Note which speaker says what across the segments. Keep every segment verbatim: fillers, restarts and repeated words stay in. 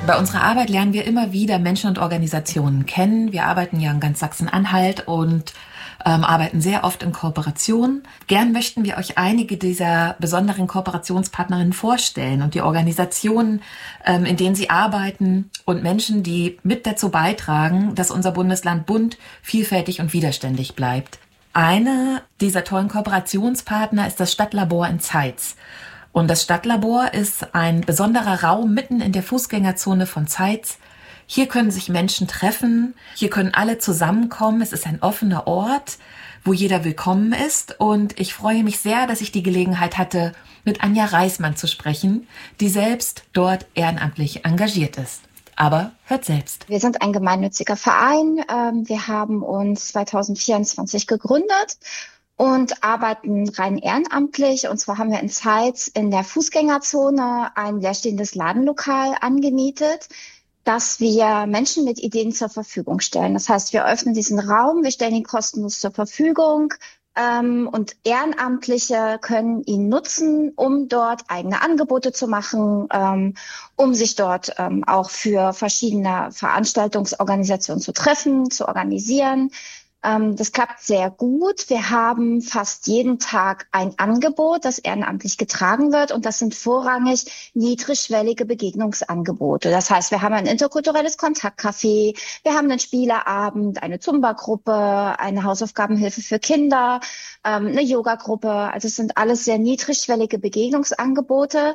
Speaker 1: Bei unserer Arbeit lernen wir immer wieder Menschen und Organisationen kennen. Wir arbeiten ja in ganz Sachsen-Anhalt und ähm, arbeiten sehr oft in Kooperation. Gern möchten wir euch einige dieser besonderen Kooperationspartnerinnen vorstellen und die Organisationen, ähm, in denen sie arbeiten und Menschen, die mit dazu beitragen, dass unser Bundesland bunt, vielfältig und widerständig bleibt. Eine dieser tollen Kooperationspartner ist das Stadtlabor in Zeitz. Und das Stadtlabor ist ein besonderer Raum mitten in der Fußgängerzone von Zeitz. Hier können sich Menschen treffen, hier können alle zusammenkommen. Es ist ein offener Ort, wo jeder willkommen ist. Und ich freue mich sehr, dass ich die Gelegenheit hatte, mit Anja Reismann zu sprechen, die selbst dort ehrenamtlich engagiert ist. Aber hört selbst.
Speaker 2: Wir sind ein gemeinnütziger Verein. Wir haben uns zwanzig vierundzwanzig gegründet und arbeiten rein ehrenamtlich. Und zwar haben wir in Zeitz in der Fußgängerzone ein leerstehendes Ladenlokal angemietet, dass wir Menschen mit Ideen zur Verfügung stellen. Das heißt, wir öffnen diesen Raum, wir stellen ihn kostenlos zur Verfügung ähm, und Ehrenamtliche können ihn nutzen, um dort eigene Angebote zu machen, ähm, um sich dort ähm, auch für verschiedene Veranstaltungsorganisationen zu treffen, zu organisieren. Das klappt sehr gut. Wir haben fast jeden Tag ein Angebot, das ehrenamtlich getragen wird. Und das sind vorrangig niedrigschwellige Begegnungsangebote. Das heißt, wir haben ein interkulturelles Kontaktcafé, wir haben einen Spieleabend, eine Zumba-Gruppe, eine Hausaufgabenhilfe für Kinder, eine Yoga-Gruppe. Also es sind alles sehr niedrigschwellige Begegnungsangebote,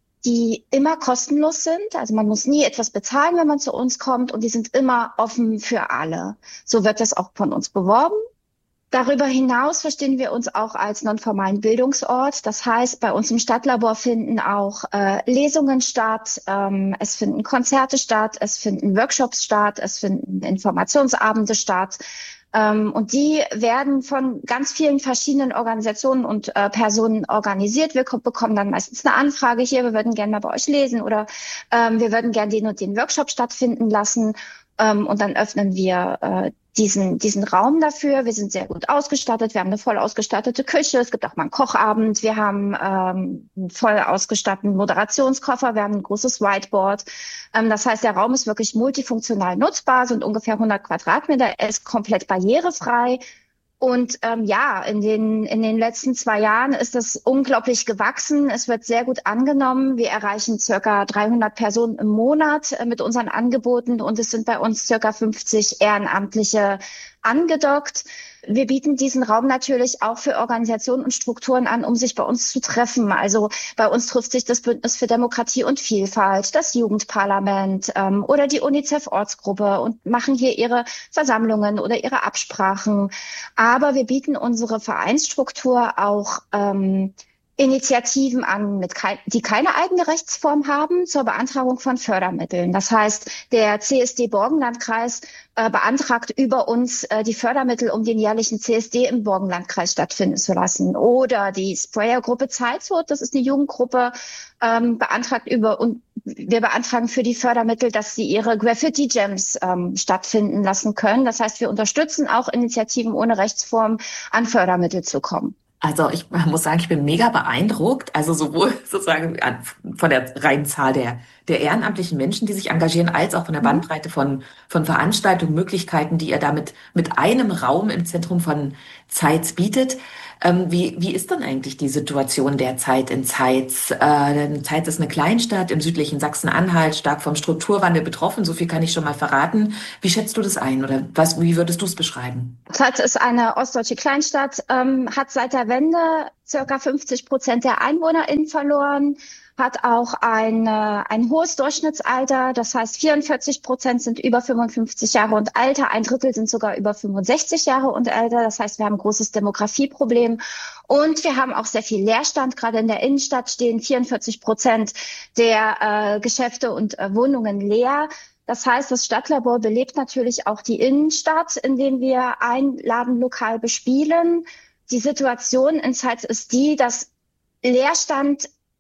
Speaker 2: die immer kostenlos sind. Also man muss nie etwas bezahlen, wenn man zu uns kommt, und die sind immer offen für alle. So wird das auch von uns beworben. Darüber hinaus verstehen wir uns auch als nonformalen Bildungsort. Das heißt, bei uns im Stadtlabor finden auch äh, Lesungen statt, ähm, es finden Konzerte statt, es finden Workshops statt, es finden Informationsabende statt. Ähm, und die werden von ganz vielen verschiedenen Organisationen und äh, Personen organisiert. Wir ko- bekommen dann meistens eine Anfrage hier, wir würden gerne mal bei euch lesen, oder ähm, wir würden gerne den und den Workshop stattfinden lassen. Ähm, und dann öffnen wir äh, diesen diesen Raum dafür. Wir sind sehr gut ausgestattet. Wir haben eine voll ausgestattete Küche. Es gibt auch mal einen Kochabend. Wir haben ähm, einen voll ausgestatteten Moderationskoffer. Wir haben ein großes Whiteboard. Ähm, das heißt, der Raum ist wirklich multifunktional nutzbar, sind ungefähr hundert Quadratmeter. Er ist komplett barrierefrei. Und ähm, ja, in den in den letzten zwei Jahren ist das unglaublich gewachsen. Es wird sehr gut angenommen. Wir erreichen circa dreihundert Personen im Monat äh, mit unseren Angeboten, und es sind bei uns circa fünfzig Ehrenamtliche angedockt. Wir bieten diesen Raum natürlich auch für Organisationen und Strukturen an, um sich bei uns zu treffen. Also bei uns trifft sich das Bündnis für Demokratie und Vielfalt, das Jugendparlament ähm, oder die UNICEF-Ortsgruppe und machen hier ihre Versammlungen oder ihre Absprachen. Aber wir bieten unsere Vereinsstruktur auch ähm, Initiativen an, mit kei- die keine eigene Rechtsform haben, zur Beantragung von Fördermitteln. Das heißt, der C S D Borgenlandkreis äh, beantragt über uns äh, die Fördermittel, um den jährlichen C S D im Borgenlandkreis stattfinden zu lassen. Oder die Sprayer-Gruppe Zeitshut, das ist eine Jugendgruppe, ähm, beantragt über, und wir beantragen für die Fördermittel, dass sie ihre Graffiti-Jams ähm, stattfinden lassen können. Das heißt, wir unterstützen auch Initiativen ohne Rechtsform, an Fördermittel zu kommen.
Speaker 1: Also ich muss sagen, ich bin mega beeindruckt, also sowohl sozusagen von der reinen Zahl der, der ehrenamtlichen Menschen, die sich engagieren, als auch von der Bandbreite von, von Veranstaltungen, Möglichkeiten, die ihr damit mit einem Raum im Zentrum von Zeitz bietet. Ähm, wie, wie ist denn eigentlich die Situation derzeit in Zeitz? Äh, Zeitz ist eine Kleinstadt im südlichen Sachsen-Anhalt, stark vom Strukturwandel betroffen, so viel kann ich schon mal verraten. Wie schätzt du das ein, oder was, wie würdest du es beschreiben?
Speaker 2: Zeitz ist eine ostdeutsche Kleinstadt, ähm, hat seit der Wende circa fünfzig Prozent der EinwohnerInnen verloren, hat auch ein, äh, ein hohes Durchschnittsalter. Das heißt, vierundvierzig Prozent sind über fünfundfünfzig Jahre und älter, ein Drittel sind sogar über fünfundsechzig Jahre und älter. Das heißt, wir haben ein großes Demografieproblem und wir haben auch sehr viel Leerstand. Gerade in der Innenstadt stehen vierundvierzig Prozent der äh, Geschäfte und äh, Wohnungen leer. Das heißt, das Stadtlabor belebt natürlich auch die Innenstadt, indem wir ein Ladenlokal bespielen. Die Situation in Zeitz ist die, dass Leerstand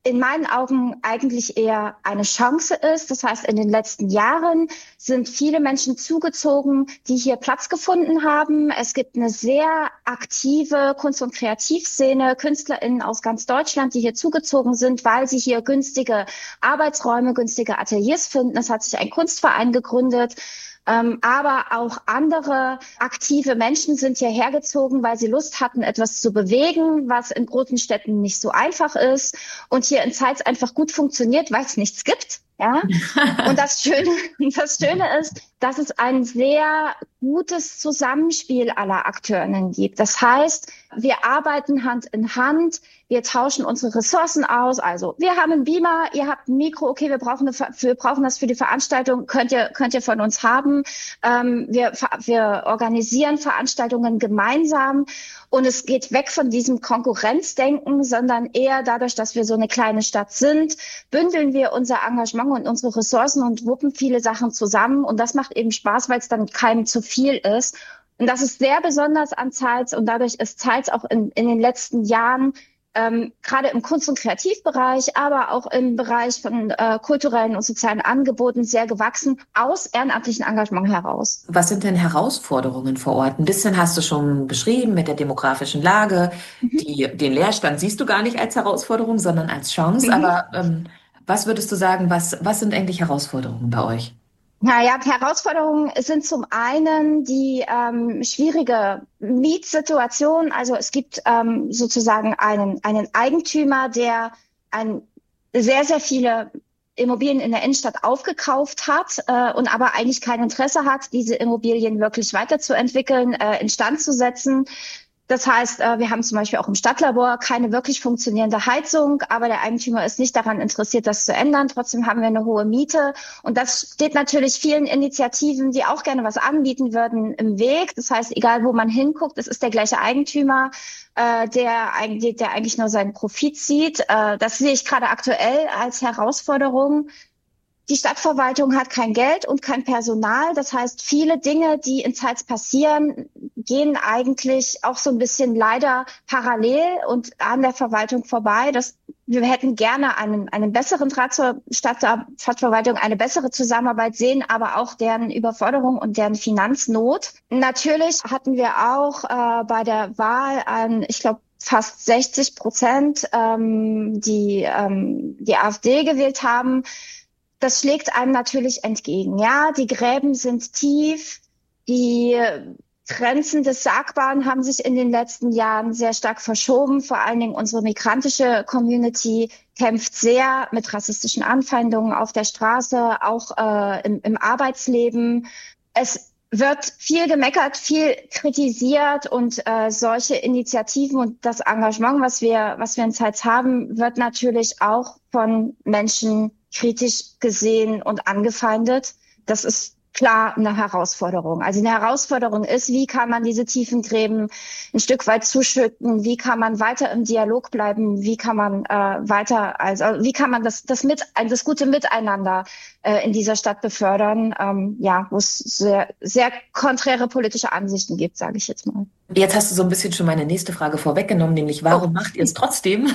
Speaker 2: in meinen Augen eigentlich eher eine Chance ist. Das heißt, in den letzten Jahren sind viele Menschen zugezogen, die hier Platz gefunden haben. Es gibt eine sehr aktive Kunst- und Kreativszene, KünstlerInnen aus ganz Deutschland, die hier zugezogen sind, weil sie hier günstige Arbeitsräume, günstige Ateliers finden. Es hat sich ein Kunstverein gegründet. Ähm, aber auch andere aktive Menschen sind hierher gezogen, weil sie Lust hatten, etwas zu bewegen, was in großen Städten nicht so einfach ist und hier in Zeitz einfach gut funktioniert, weil es nichts gibt. Ja, und das Schöne, das Schöne ist, dass es ein sehr gutes Zusammenspiel aller Akteurinnen gibt. Das heißt, wir arbeiten Hand in Hand, wir tauschen unsere Ressourcen aus. Also, wir haben einen Beamer, ihr habt ein Mikro, okay, wir brauchen, eine, wir brauchen das für die Veranstaltung, könnt ihr, könnt ihr von uns haben. Ähm, wir, wir organisieren Veranstaltungen gemeinsam und es geht weg von diesem Konkurrenzdenken, sondern eher dadurch, dass wir so eine kleine Stadt sind, bündeln wir unser Engagement und unsere Ressourcen und wuppen viele Sachen zusammen. Und das macht eben Spaß, weil es dann keinem zu viel ist. Und das ist sehr besonders an Zeitz. Und dadurch ist Zeitz auch in, in den letzten Jahren, ähm, gerade im Kunst- und Kreativbereich, aber auch im Bereich von äh, kulturellen und sozialen Angeboten sehr gewachsen, aus ehrenamtlichem Engagement heraus.
Speaker 1: Was sind denn Herausforderungen vor Ort? Ein bisschen hast du schon beschrieben mit der demografischen Lage. Mhm. Die, den Leerstand siehst du gar nicht als Herausforderung, sondern als Chance. Mhm. Aber ähm, was würdest du sagen, was, was sind eigentlich Herausforderungen bei euch?
Speaker 2: Naja, Herausforderungen sind zum einen die ähm, schwierige Mietsituation. Also es gibt ähm, sozusagen einen, einen Eigentümer, der ein, sehr, sehr viele Immobilien in der Innenstadt aufgekauft hat äh, und aber eigentlich kein Interesse hat, diese Immobilien wirklich weiterzuentwickeln, äh, instand zu setzen. Das heißt, wir haben zum Beispiel auch im Stadtlabor keine wirklich funktionierende Heizung, aber der Eigentümer ist nicht daran interessiert, das zu ändern. Trotzdem haben wir eine hohe Miete. Und das steht natürlich vielen Initiativen, die auch gerne was anbieten würden, im Weg. Das heißt, egal wo man hinguckt, es ist der gleiche Eigentümer, äh, der, eigentlich, der eigentlich nur seinen Profit sieht. Äh, das sehe ich gerade aktuell als Herausforderung. Die Stadtverwaltung hat kein Geld und kein Personal. Das heißt, viele Dinge, die in Zeitz passieren, gehen eigentlich auch so ein bisschen leider parallel und an der Verwaltung vorbei. Das, wir hätten gerne einen, einen besseren Draht zur Stadt, Stadtverwaltung, eine bessere Zusammenarbeit, sehen aber auch deren Überforderung und deren Finanznot. Natürlich hatten wir auch äh, bei der Wahl an, ich glaube, fast sechzig Prozent, ähm, die ähm, die AfD gewählt haben. Das schlägt einem natürlich entgegen. Ja, die Gräben sind tief, die Grenzen des Sagbaren haben sich in den letzten Jahren sehr stark verschoben. Vor allen Dingen unsere migrantische Community kämpft sehr mit rassistischen Anfeindungen auf der Straße, auch äh, im, im Arbeitsleben. Es wird viel gemeckert, viel kritisiert und äh, solche Initiativen und das Engagement, was wir, was wir in Zeitz haben, wird natürlich auch von Menschen kritisch gesehen und angefeindet. Das ist klar eine Herausforderung. Also eine Herausforderung ist, wie kann man diese tiefen Gräben ein Stück weit zuschütten? Wie kann man weiter im Dialog bleiben? Wie kann man äh, weiter, also wie kann man das das mit das gute Miteinander äh, in dieser Stadt befördern? Ähm, ja, wo es sehr sehr konträre politische Ansichten gibt, sage ich jetzt mal.
Speaker 1: Jetzt hast du so ein bisschen schon meine nächste Frage vorweggenommen, nämlich warum oh. macht ihr es trotzdem?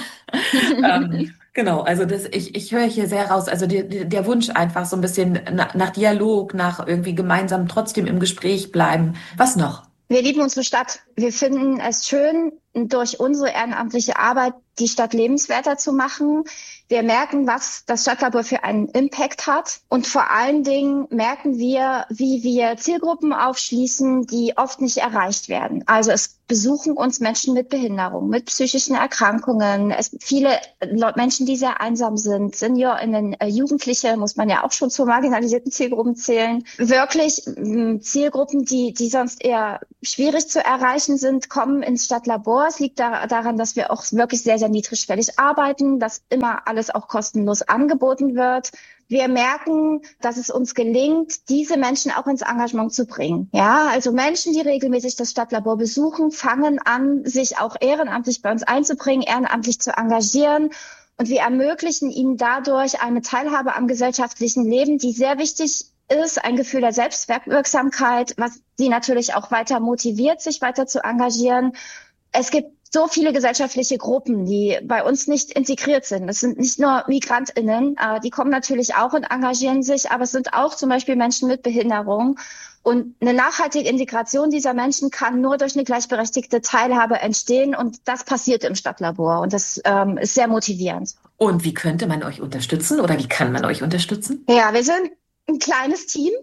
Speaker 1: ähm, genau, also das, ich, ich höre hier sehr raus, also die, die, der Wunsch einfach so ein bisschen nach, nach Dialog, nach irgendwie gemeinsam trotzdem im Gespräch bleiben. Was noch?
Speaker 2: Wir lieben unsere Stadt. Wir finden es schön, durch unsere ehrenamtliche Arbeit die Stadt lebenswerter zu machen. Wir merken, was das Stadtlabor für einen Impact hat. Und vor allen Dingen merken wir, wie wir Zielgruppen aufschließen, die oft nicht erreicht werden. Also es besuchen uns Menschen mit Behinderung, mit psychischen Erkrankungen. Es viele Menschen, die sehr einsam sind, SeniorInnen, äh, Jugendliche, muss man ja auch schon zu marginalisierten Zielgruppen zählen. Wirklich äh, Zielgruppen, die, die sonst eher schwierig zu erreichen sind, kommen ins Stadtlabor. Es liegt da, daran, dass wir auch wirklich sehr, sehr niedrigschwellig arbeiten, dass immer alles auch kostenlos angeboten wird. Wir merken, dass es uns gelingt, diese Menschen auch ins Engagement zu bringen. Ja, also Menschen, die regelmäßig das Stadtlabor besuchen, fangen an, sich auch ehrenamtlich bei uns einzubringen, ehrenamtlich zu engagieren. Und wir ermöglichen ihnen dadurch eine Teilhabe am gesellschaftlichen Leben, die sehr wichtig ist, ein Gefühl der Selbstwirksamkeit, was sie natürlich auch weiter motiviert, sich weiter zu engagieren. Es gibt so viele gesellschaftliche Gruppen, die bei uns nicht integriert sind. Das sind nicht nur MigrantInnen, äh, die kommen natürlich auch und engagieren sich, aber es sind auch zum Beispiel Menschen mit Behinderung. Und eine nachhaltige Integration dieser Menschen kann nur durch eine gleichberechtigte Teilhabe entstehen. Und das passiert im Stadtlabor. Und das ähm, ist sehr motivierend.
Speaker 1: Und wie könnte man euch unterstützen oder wie kann man euch unterstützen?
Speaker 2: Ja, wir sind ein kleines Team,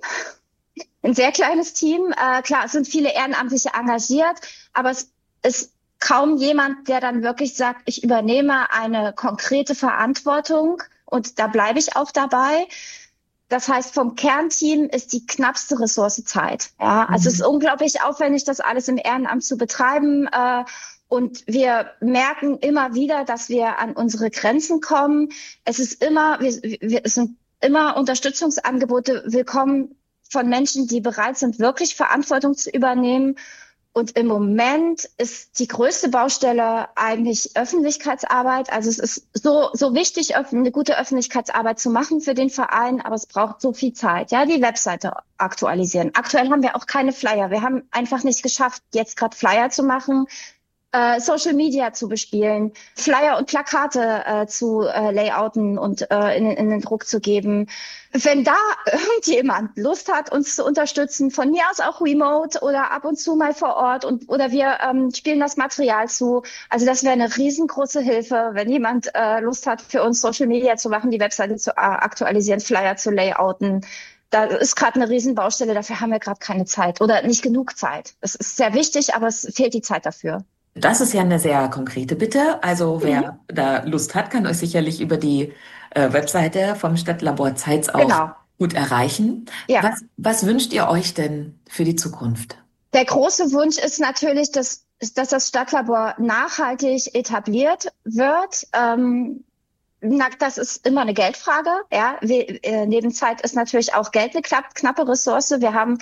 Speaker 2: ein sehr kleines Team. Äh, klar, es sind viele Ehrenamtliche engagiert, aber es ist kaum jemand, der dann wirklich sagt, ich übernehme eine konkrete Verantwortung und da bleibe ich auch dabei. Das heißt, vom Kernteam ist die knappste Ressource Zeit. Ja, also mhm. es ist unglaublich aufwendig, das alles im Ehrenamt zu betreiben. Äh, und wir merken immer wieder, dass wir an unsere Grenzen kommen. Es ist immer, wir, wir, es sind immer Unterstützungsangebote willkommen von Menschen, die bereit sind, wirklich Verantwortung zu übernehmen. Und im Moment ist die größte Baustelle eigentlich Öffentlichkeitsarbeit. Also es ist so so wichtig, eine gute Öffentlichkeitsarbeit zu machen für den Verein, aber es braucht so viel Zeit. Ja, die Webseite aktualisieren. Aktuell haben wir auch keine Flyer. Wir haben einfach nicht geschafft, jetzt gerade Flyer zu machen, äh, Social Media zu bespielen, Flyer und Plakate äh, zu äh, layouten und äh, in, in den Druck zu geben. Wenn da irgendjemand Lust hat, uns zu unterstützen, von mir aus auch remote oder ab und zu mal vor Ort und oder wir ähm, spielen das Material zu. Also das wäre eine riesengroße Hilfe, wenn jemand äh, Lust hat, für uns Social Media zu machen, die Webseite zu äh, aktualisieren, Flyer zu layouten. Da ist gerade eine Riesenbaustelle, dafür haben wir gerade keine Zeit oder nicht genug Zeit. Es ist sehr wichtig, aber es fehlt die Zeit dafür.
Speaker 1: Das ist ja eine sehr konkrete Bitte. Also wer mhm. da Lust hat, kann euch sicherlich über die äh, Webseite vom Stadtlabor Zeitz auch genau. gut erreichen. Ja. Was, was wünscht ihr euch denn für die Zukunft?
Speaker 2: Der große Wunsch ist natürlich, dass, dass das Stadtlabor nachhaltig etabliert wird. Ähm, na, das ist immer eine Geldfrage. Ja, wir, äh, neben Zeit ist natürlich auch Geld eine knapp, knappe Ressource. Wir haben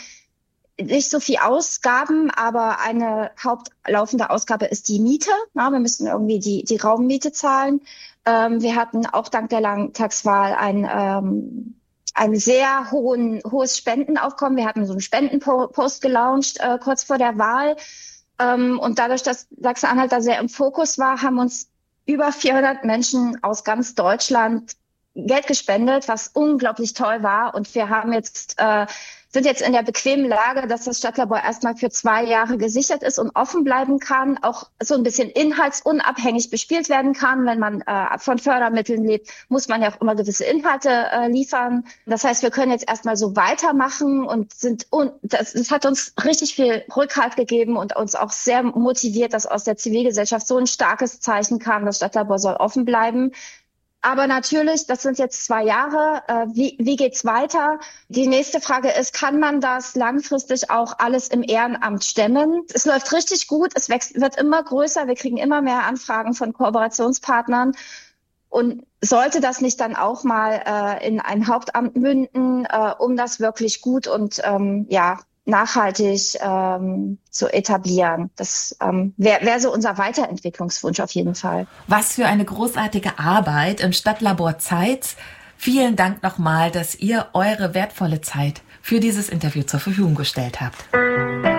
Speaker 2: nicht so viel Ausgaben, aber eine hauptlaufende Ausgabe ist die Miete. Na, wir müssen irgendwie die, die Raummiete zahlen. Ähm, wir hatten auch dank der Landtagswahl ein, ähm, ein sehr hohen, hohes Spendenaufkommen. Wir hatten so einen Spendenpost gelauncht äh, kurz vor der Wahl. Ähm, und dadurch, dass Sachsen-Anhalt da sehr im Fokus war, haben uns über vierhundert Menschen aus ganz Deutschland Geld gespendet, was unglaublich toll war. Und wir haben jetzt äh, sind jetzt in der bequemen Lage, dass das Stadtlabor erstmal für zwei Jahre gesichert ist und offen bleiben kann, auch so ein bisschen inhaltsunabhängig bespielt werden kann. Wenn man äh, von Fördermitteln lebt, muss man ja auch immer gewisse Inhalte äh, liefern. Das heißt, wir können jetzt erstmal so weitermachen und sind und das, das hat uns richtig viel Rückhalt gegeben und uns auch sehr motiviert, dass aus der Zivilgesellschaft so ein starkes Zeichen kam, das Stadtlabor soll offen bleiben. Aber natürlich, das sind jetzt zwei Jahre. Äh, wie, wie geht's weiter? Die nächste Frage ist, kann man das langfristig auch alles im Ehrenamt stemmen? Es läuft richtig gut. Es wächst, wird immer größer. Wir kriegen immer mehr Anfragen von Kooperationspartnern. Und sollte das nicht dann auch mal äh, in ein Hauptamt münden, äh, um das wirklich gut und ähm, ja nachhaltig ähm, zu etablieren. Das ähm, wäre wär so unser Weiterentwicklungswunsch auf jeden Fall.
Speaker 1: Was für eine großartige Arbeit im Stadtlabor Zeitz. Vielen Dank nochmal, dass ihr eure wertvolle Zeit für dieses Interview zur Verfügung gestellt habt.